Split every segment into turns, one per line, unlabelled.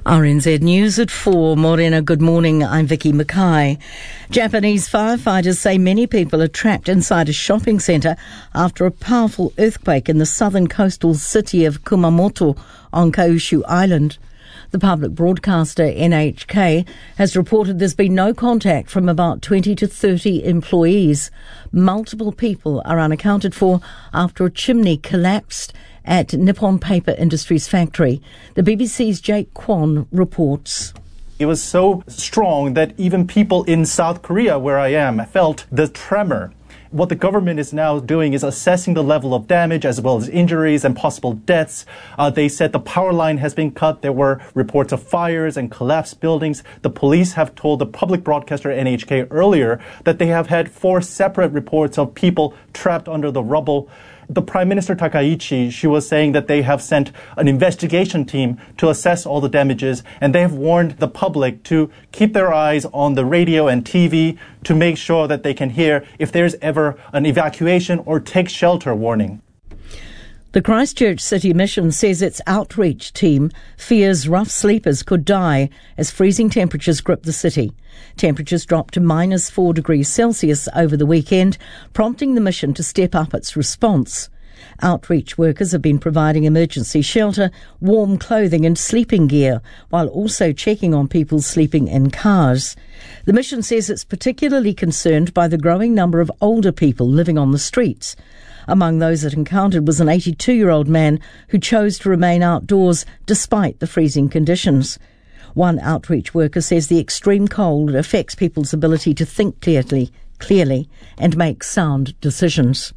RNZ News at 4. Morena, good morning. I'm Vicky Mackay. Japanese firefighters say many people are trapped inside a shopping centre after a powerful earthquake in the southern coastal city of Kumamoto on Kyushu Island. The public broadcaster NHK has reported there's been no contact from about 20 to 30 employees. Multiple people are unaccounted for after a chimney collapsed at Nippon Paper Industries factory. The BBC's Jake Kwon reports.
It was so strong that even people in South Korea, where I am, felt the tremor. What the government is now doing is assessing the level of damage as well as injuries and possible deaths. They said the power line has been cut. There were reports of fires and collapsed buildings. The police have told the public broadcaster NHK earlier that they have had 4 separate reports of people trapped under the rubble. The Prime Minister Takaichi, she was saying that they have sent an investigation team to assess all the damages, and they have warned the public to keep their eyes on the radio and TV to make sure that they can hear if there's ever an evacuation or take shelter warning.
The Christchurch City Mission says its outreach team fears rough sleepers could die as freezing temperatures grip the city. Temperatures dropped to -4 degrees Celsius over the weekend, prompting the mission to step up its response. Outreach workers have been providing emergency shelter, warm clothing and sleeping gear, while also checking on people sleeping in cars. The mission says it's particularly concerned by the growing number of older people living on the streets. Among those it encountered was an 82-year-old man who chose to remain outdoors despite the freezing conditions. One outreach worker says the extreme cold affects people's ability to think clearly and make sound decisions.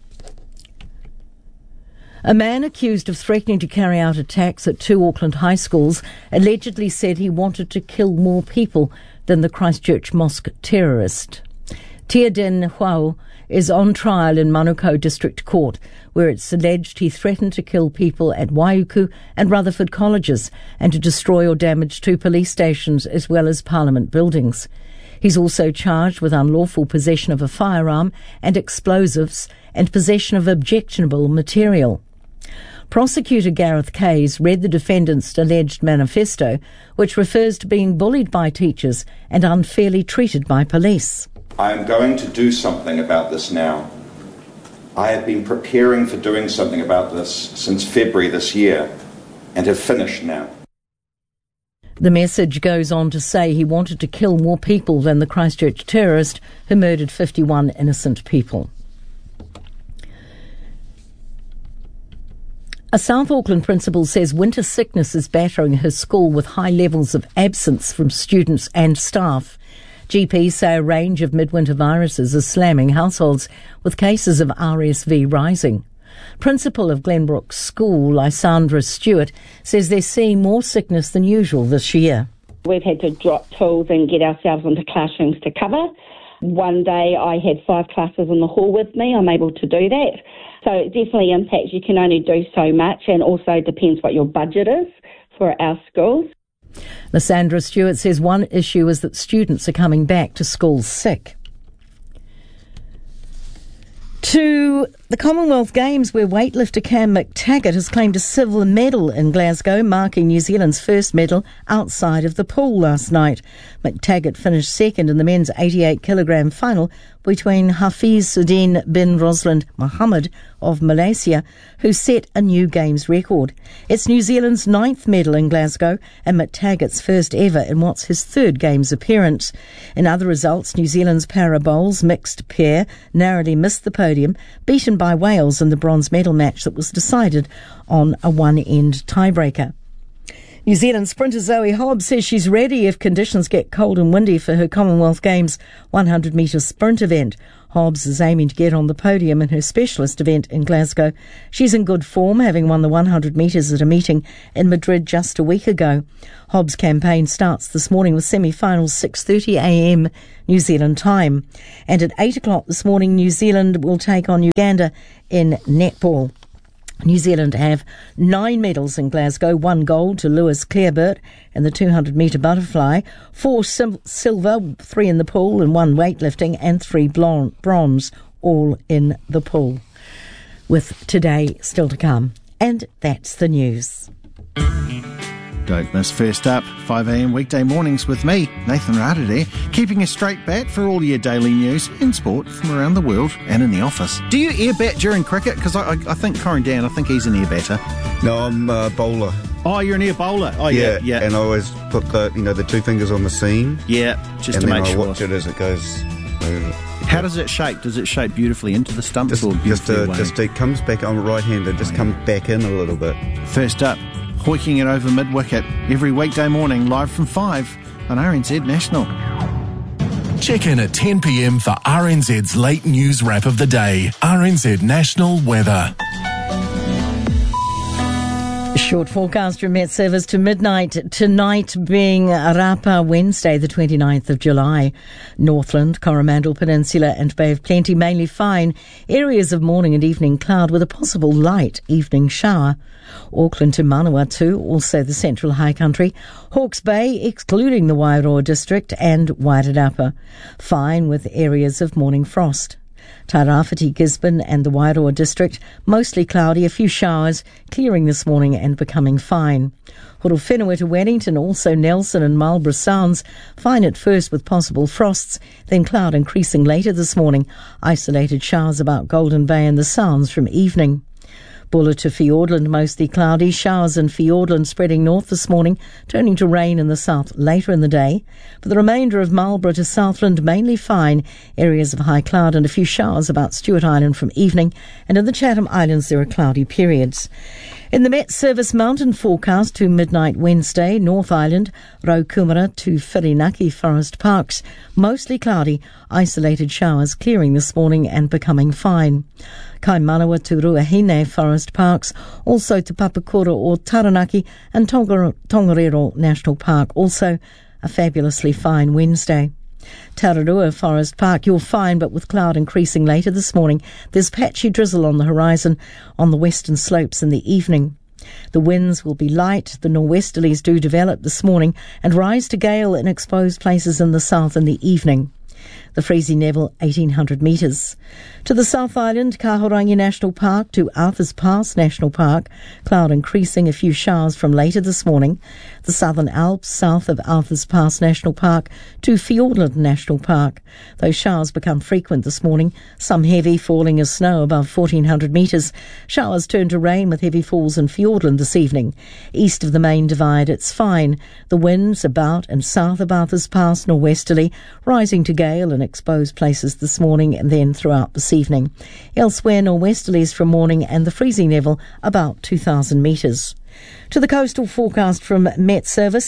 A man accused of threatening to carry out attacks at 2 Auckland high schools allegedly said he wanted to kill more people than the Christchurch mosque terrorist. Tia Den Huao is on trial in Manukau District Court, where it's alleged he threatened to kill people at Waiuku and Rutherford colleges and to destroy or damage 2 police stations as well as Parliament buildings. He's also charged with unlawful possession of a firearm and explosives and possession of objectionable material. Prosecutor Gareth Kays read the defendant's alleged manifesto, which refers to being bullied by teachers and unfairly treated by police.
I am going to do something about this now. I have been preparing for doing something about this since February this year and have finished now.
The message goes on to say he wanted to kill more people than the Christchurch terrorist who murdered 51 innocent people. A South Auckland principal says winter sickness is battering her school with high levels of absence from students and staff. GPs say a range of midwinter viruses is slamming households, with cases of RSV rising. Principal of Glenbrook School, Lysandra Stewart, says they're seeing more sickness than usual this year.
We've had to drop tools and get ourselves into classrooms to cover. One day I had 5 classes in the hall with me. I'm able to do that. So it definitely impacts. You can only do so much, and also depends what your budget is for our schools.
Lysandra Stewart says one issue is that students are coming back to school sick. To the Commonwealth Games, where weightlifter Cam McTaggart has claimed a silver medal in Glasgow, marking New Zealand's first medal outside of the pool last night. McTaggart finished second in the men's 88-kilogram final between Hafiz Suddin bin Rosland Mohammed of Malaysia, who set a new Games record. It's New Zealand's 9th medal in Glasgow and McTaggart's first ever in what's his 3rd Games appearance. In other results, New Zealand's para bowls mixed pair narrowly missed the podium, beaten by Wales in the bronze medal match that was decided on a one-end tiebreaker. New Zealand sprinter Zoe Hobbs says she's ready if conditions get cold and windy for her Commonwealth Games 100-metre sprint event. Hobbs is aiming to get on the podium in her specialist event in Glasgow. She's in good form, having won the 100 metres at a meeting in Madrid just a week ago. Hobbs' campaign starts this morning with semi-finals 6:30am New Zealand time. And at 8 o'clock this morning, New Zealand will take on Uganda in netball. New Zealand have 9 medals in Glasgow, 1 gold to Lewis Clareburt in the 200-metre butterfly, 4 silver, 3 in the pool and 1 weightlifting, and 3 bronze, all in the pool. With today still to come. And that's the news.
Don't miss First Up, 5am weekday mornings with me, Nathan Rada, keeping a straight bat for all your daily news and sport from around the world and in the office. Do you air bat during cricket? Because I think Corin Dan, I think he's an air batter.
No, I'm a bowler.
Oh, you're an air bowler. Oh, yeah.
And I always put the two fingers on the seam.
Yeah, just
and
to make
sure.
sure.
And then I watch it as it goes over.
How does it shape? Does it shape beautifully into the stumps or beautifully away?
It comes back. I'm right-handed. Just comes back in a little bit.
First Up, hoiking it over mid-wicket every weekday morning, live from 5 on RNZ National.
Check in at 10 p.m. for RNZ's late news wrap of the day. RNZ National Weather.
Short forecast from Met Service to midnight tonight, being Rapa Wednesday, the 29th of July. Northland, Coromandel Peninsula and Bay of Plenty mainly fine. Areas of morning and evening cloud with a possible light evening shower. Auckland to Manawatu, also the Central High Country. Hawke's Bay, excluding the Wairoa District, and Wairarapa. Fine with areas of morning frost. Tairāwhiti, Gisborne and the Wairoa District, mostly cloudy, a few showers, clearing this morning and becoming fine. Horowhenua to Wellington, also Nelson and Marlborough Sounds, fine at first with possible frosts, then cloud increasing later this morning. Isolated showers about Golden Bay and the Sounds from evening. Buller to Fiordland, mostly cloudy. Showers in Fiordland spreading north this morning, turning to rain in the south later in the day. For the remainder of Marlborough to Southland, mainly fine. Areas of high cloud and a few showers about Stewart Island from evening. And in the Chatham Islands, there are cloudy periods. In the Met Service mountain forecast to midnight Wednesday, North Island, Raukumara to Whirinaki Forest Parks, mostly cloudy, isolated showers clearing this morning and becoming fine. Kaimanawa to Ruahine Forest Parks, also to Papakura or Taranaki and Tongariro National Park, also a fabulously fine Wednesday. Tararua Forest Park, you're fine, but with cloud increasing later this morning. There's patchy drizzle on the horizon on the western slopes in the evening. The winds will be light. The nor'westerlies do develop this morning and rise to gale in exposed places in the south in the evening. The freezing level 1,800 metres. To the South Island, Kahurangi National Park to Arthur's Pass National Park, cloud increasing, a few showers from later this morning. The Southern Alps, south of Arthur's Pass National Park to Fiordland National Park. Those showers become frequent this morning, some heavy, falling as snow above 1,400 metres. Showers turn to rain with heavy falls in Fiordland this evening. East of the main divide, it's fine. The winds about and south of Arthur's Pass nor'westerly, rising to gale in exposed places this morning and then throughout this evening. Elsewhere, nor'westerlies from morning and the freezing level about 2,000 metres. To the coastal forecast from Met Service,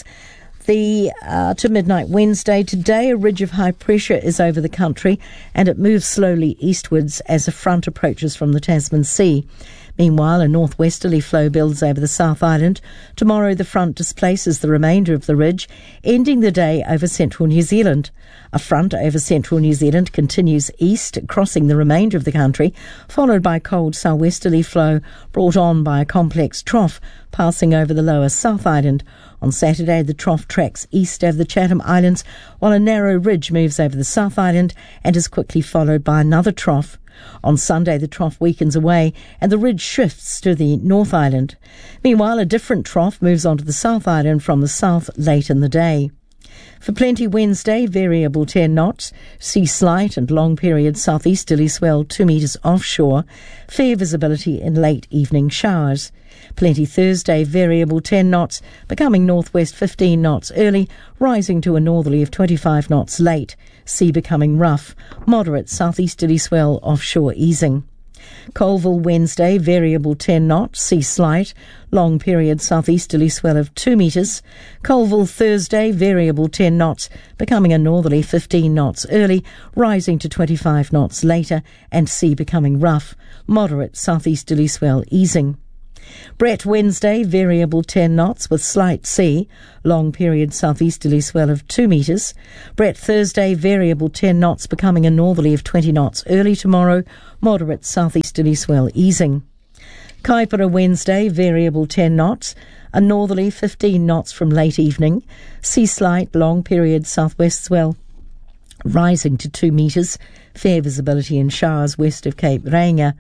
to midnight Wednesday. Today, a ridge of high pressure is over the country and it moves slowly eastwards as a front approaches from the Tasman Sea. Meanwhile, a northwesterly flow builds over the South Island. Tomorrow, the front displaces the remainder of the ridge, ending the day over central New Zealand. A front over central New Zealand continues east, crossing the remainder of the country, followed by cold southwesterly flow brought on by a complex trough passing over the lower South Island. On Saturday, the trough tracks east over the Chatham Islands, while a narrow ridge moves over the South Island and is quickly followed by another trough. On Sunday, the trough weakens away and the ridge shifts to the North Island. Meanwhile, a different trough moves onto the South Island from the south late in the day. For Plenty Wednesday, variable 10 knots, sea slight and long period southeasterly swell 2 metres offshore, fair visibility in late evening showers. Plenty Thursday, variable 10 knots, becoming northwest 15 knots early, rising to a northerly of 25 knots late, sea becoming rough, moderate southeasterly swell offshore easing. Colville Wednesday, variable 10 knots, sea slight, long period southeasterly swell of 2 metres. Colville Thursday, variable 10 knots, becoming a northerly 15 knots early, rising to 25 knots later, and sea becoming rough, moderate southeasterly swell easing. Brett Wednesday, variable 10 knots with slight sea, long period southeasterly swell of 2 metres. Brett Thursday, variable 10 knots, becoming a northerly of 20 knots early tomorrow, moderate southeasterly swell easing. Kaipara Wednesday, variable 10 knots, a northerly 15 knots from late evening, sea slight, long period southwest swell rising to 2 metres, fair visibility in showers west of Cape Reinga.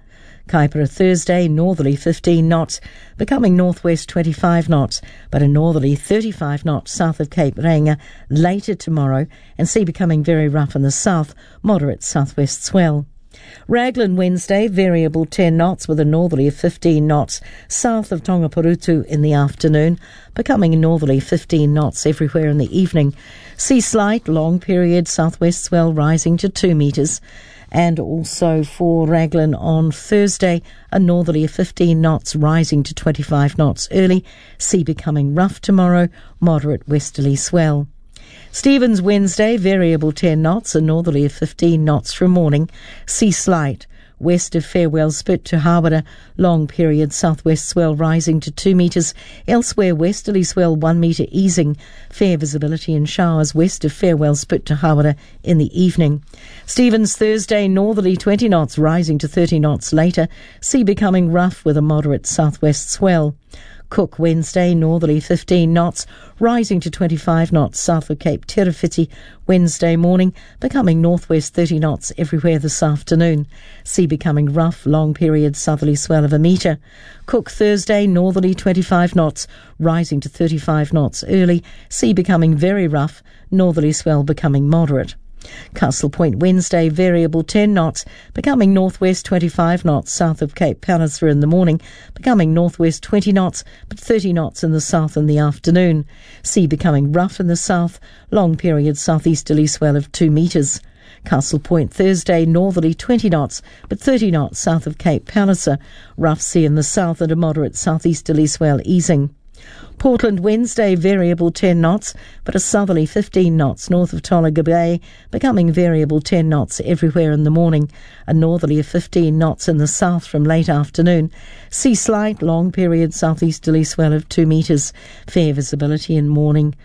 Kaipara Thursday, northerly 15 knots, becoming northwest 25 knots, but a northerly 35 knots south of Cape Reinga later tomorrow, and sea becoming very rough in the south, moderate southwest swell. Raglan Wednesday, variable 10 knots with a northerly of 15 knots south of Tongaparutu in the afternoon, becoming northerly 15 knots everywhere in the evening. Sea slight, long period southwest swell rising to 2 metres. And also for Raglan on Thursday, a northerly of 15 knots rising to 25 knots early. Sea becoming rough tomorrow, moderate westerly swell. Stevens Wednesday, variable 10 knots, a northerly of 15 knots from morning. Sea slight, west of Farewell Spit to Hawera, long period southwest swell rising to 2 metres. Elsewhere, westerly swell 1 metre easing. Fair visibility and showers west of Farewell Spit to Hawera in the evening. Stevens Thursday, northerly 20 knots rising to 30 knots later. Sea becoming rough with a moderate southwest swell. Cook Wednesday, northerly 15 knots, rising to 25 knots south of Cape Terafiti Wednesday morning, becoming northwest 30 knots everywhere this afternoon. Sea becoming rough, long period southerly swell of a metre. Cook Thursday, northerly 25 knots, rising to 35 knots early. Sea becoming very rough, northerly swell becoming moderate. Castle Point Wednesday, variable 10 knots, becoming northwest 25 knots south of Cape Palliser in the morning, becoming northwest 20 knots, but 30 knots in the south in the afternoon. Sea becoming rough in the south, long period southeasterly swell of 2 metres. Castle Point Thursday, northerly 20 knots, but 30 knots south of Cape Palliser. Rough sea in the south and a moderate southeasterly swell easing. Portland Wednesday, variable 10 knots, but a southerly 15 knots north of Tolaga Bay, becoming variable 10 knots everywhere in the morning. A northerly of 15 knots in the south from late afternoon. Sea slight, long period southeasterly swell of 2 metres. Fair visibility in morning.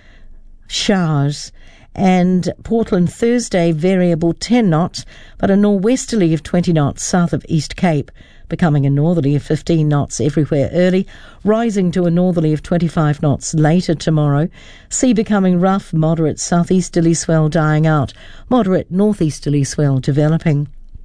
Showers. And Portland Thursday, variable 10 knots, but a norwesterly of 20 knots south of East Cape, becoming a northerly of 15 knots everywhere early, rising to a northerly of 25 knots later tomorrow. Sea becoming rough, moderate southeasterly swell dying out, moderate northeasterly swell developing.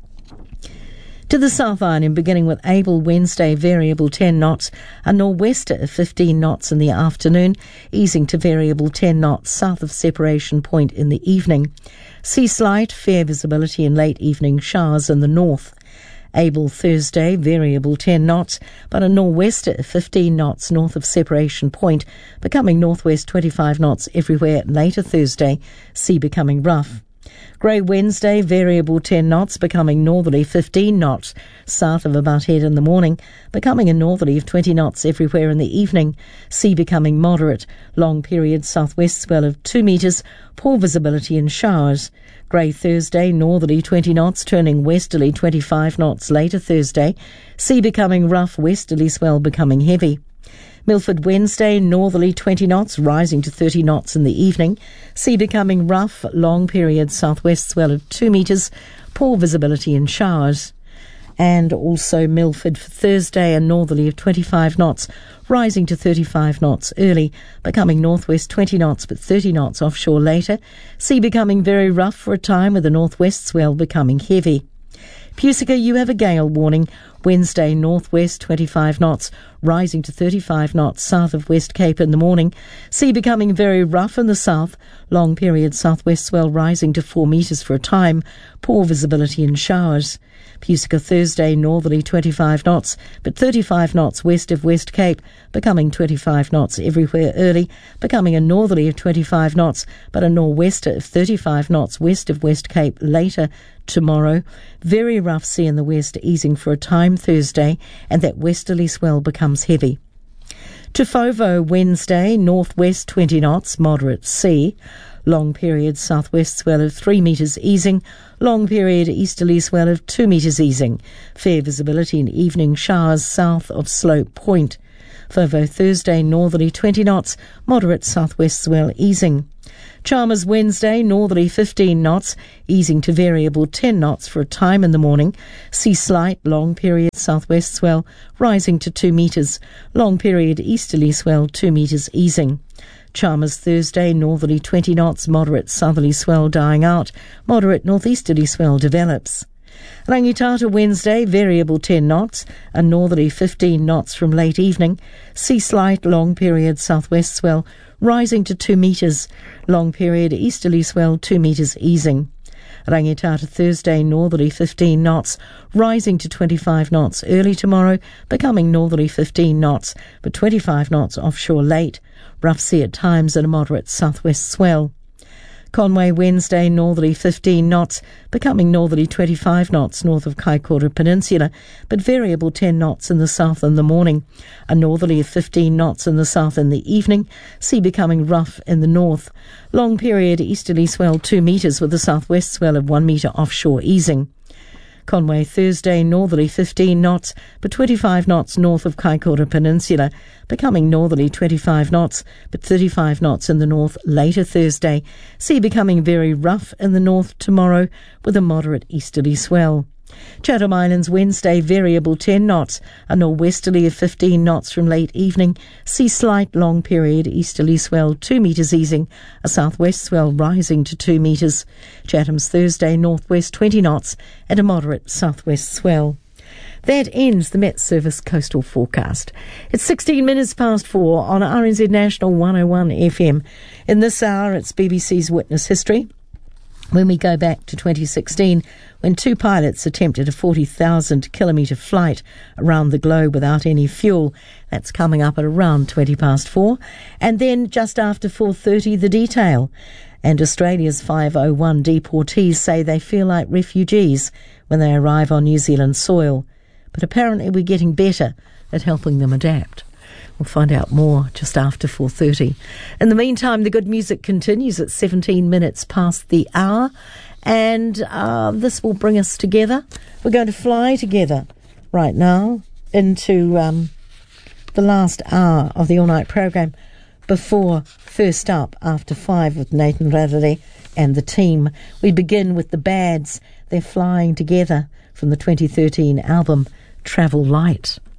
To the South Island, beginning with Able Wednesday, variable 10 knots, a nor'wester of 15 knots in the afternoon, easing to variable 10 knots south of Separation Point in the evening. Sea slight, fair visibility and late evening showers in the north. Able Thursday, variable 10 knots, but a nor'wester of 15 knots north of Separation Point, becoming northwest 25 knots everywhere later Thursday, sea becoming rough. Grey Wednesday, variable 10 knots, becoming northerly 15 knots south of About Head in the morning, becoming a northerly of 20 knots everywhere in the evening. Sea becoming moderate, long period southwest swell of 2 metres, poor visibility and showers. Grey Thursday, northerly 20 knots, turning westerly 25 knots later Thursday. Sea becoming rough, westerly swell becoming heavy. Milford Wednesday, northerly 20 knots, rising to 30 knots in the evening. Sea becoming rough, long period southwest swell of 2 metres, poor visibility and showers. And also Milford for Thursday, a northerly of 25 knots, rising to 35 knots early, becoming northwest 20 knots but 30 knots offshore later. Sea becoming very rough for a time with a northwest swell becoming heavy. Pusica, you have a gale warning. Wednesday, northwest 25 knots, rising to 35 knots south of West Cape in the morning. Sea becoming very rough in the south, long period southwest swell rising to 4 metres for a time, poor visibility and showers. Pusica Thursday, northerly 25 knots, but 35 knots west of West Cape, becoming 25 knots everywhere early, becoming a northerly of 25 knots, but a nor'wester of 35 knots west of West Cape later tomorrow. Very rough sea in the west, easing for a time Thursday, and that westerly swell becomes heavy. To Fovo, Wednesday, northwest 20 knots, moderate sea. Long period southwest swell of 3 metres easing. Long period easterly swell of 2 metres easing. Fair visibility and evening showers south of Slope Point. Fovo Thursday, northerly 20 knots, moderate southwest swell easing. Chalmers Wednesday, northerly 15 knots, easing to variable 10 knots for a time in the morning. Sea slight, long period southwest swell, rising to 2 metres. Long period easterly swell, 2 metres easing. Chalmers Thursday, northerly 20 knots, moderate southerly swell dying out. Moderate northeasterly swell develops. Rangitata Wednesday, variable 10 knots, a northerly 15 knots from late evening. Sea slight, long period southwest swell, rising to 2 metres. Long period easterly swell, 2 metres easing. Rangitata Thursday, northerly 15 knots, rising to 25 knots early tomorrow, becoming northerly 15 knots, but 25 knots offshore late. Rough sea at times and a moderate southwest swell. Conway Wednesday, northerly 15 knots, becoming northerly 25 knots north of Kaikoura Peninsula, but variable 10 knots in the south in the morning. A northerly of 15 knots in the south in the evening, sea becoming rough in the north. Long period easterly swell 2 metres with a southwest swell of 1 metre offshore easing. Conway Thursday, northerly 15 knots, but 25 knots north of Kaikoura Peninsula, becoming northerly 25 knots, but 35 knots in the north later Thursday. Sea becoming very rough in the north tomorrow with a moderate easterly swell. Chatham Islands Wednesday, variable 10 knots, a nor'westerly of 15 knots from late evening, sea slight long period easterly swell 2 metres easing, a southwest swell rising to 2 metres. Chatham's Thursday, northwest 20 knots and a moderate southwest swell. That ends the Met Service coastal forecast. It's 16 minutes past 4 on RNZ National 101 FM. In this hour, it's BBC's Witness History. When we go back to 2016, when 2 pilots attempted a 40,000 kilometre flight around the globe without any fuel. That's coming up at around 20 past 4. And then just after 4:30, the detail. And Australia's 501 deportees say they feel like refugees when they arrive on New Zealand soil. But apparently we're getting better at helping them adapt. We'll find out more just after 4:30. In the meantime, the good music continues at 17 minutes past the hour, and this will bring us together. We're going to fly together right now into the last hour of the all-night program before First Up after 5 with Nathan Rafferty and the team. We begin with the Bads. They're flying together from the 2013 album Travel Light.